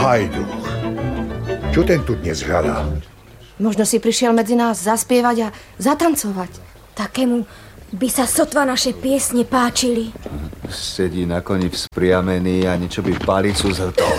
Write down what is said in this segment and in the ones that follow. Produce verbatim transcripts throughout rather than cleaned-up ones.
Hajduch. Čo ten tu dnes hľadá? Možno si prišiel medzi nás zaspievať a zatancovať. Takému by sa sotva naše piesne páčili. Sedí na koni vzpriamený a niečo by palicu zhltol.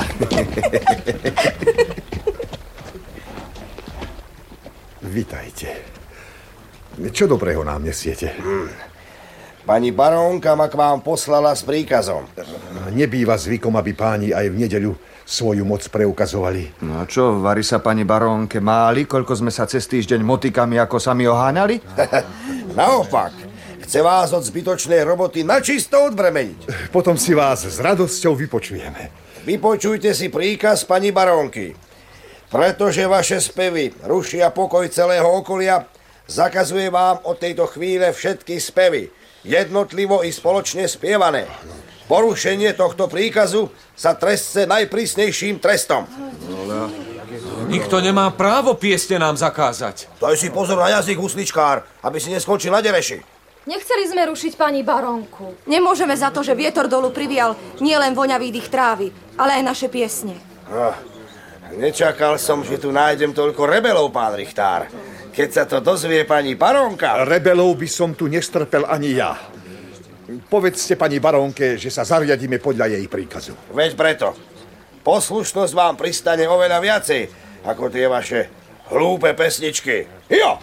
Vitajte. Čo dobrého nám nesiete? Hmm. Pani barónka ma k vám poslala s príkazom. Nebýva zvykom, aby páni aj v nedeľu svoju moc preukazovali. No čo, varí sa pani barónke máli, koľko sme sa cez týždeň motikami ako sami oháňali? Naopak, chce vás od zbytočnej roboty načisto odbremeniť. Potom si vás s radosťou vypočujeme. Vypočujte si príkaz pani barónky. Pretože vaše spevy rušia pokoj celého okolia, zakazuje vám od tejto chvíle všetky spevy, jednotlivo i spoločne spievané. Porušenie tohto príkazu sa trestce najprísnejším trestom. Nikto nemá právo piesne nám zakázať. Daj si pozor na jazyk, husličkár, aby si neskončil na dereši. Nechceli sme rušiť pani barónku. Nemôžeme za to, že vietor dolu privial nielen voňavý dých trávy, ale aj naše piesne. Ah, nečakal som, že tu nájdem toľko rebelov, pán Richtár. Keď sa to dozvie pani barónka... Rebelov by som tu nestrpel ani ja. Povedzte pani barónke, že sa zariadíme podľa jej príkazu. Veď preto. Poslušnosť vám pristane oveľa viacej, ako tie vaše hlúpe pesničky. Jo!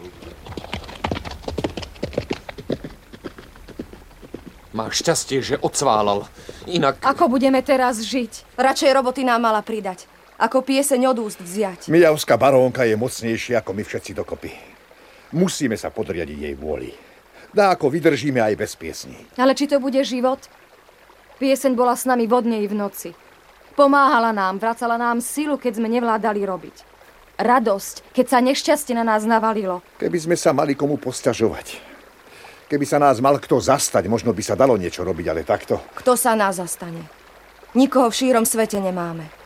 Máš šťastie, že odsválal. Inak... Ako budeme teraz žiť? Radšej roboty nám mala pridať, ako pieseň od úst vziať. Mijavská barónka je mocnejšia ako my všetci dokopy. Musíme sa podriadiť jej vôli. Dá ako vydržíme aj bez piesní. Ale či to bude život? Pieseň bola s nami vodne i v noci. Pomáhala nám, vracala nám silu, keď sme nevládali robiť. Radosť, keď sa nešťastie na nás navalilo. Keby sme sa mali komu posťažovať. Keby sa nás mal kto zastať, možno by sa dalo niečo robiť, ale takto. Kto sa nás zastane? Nikoho v šírom svete nemáme.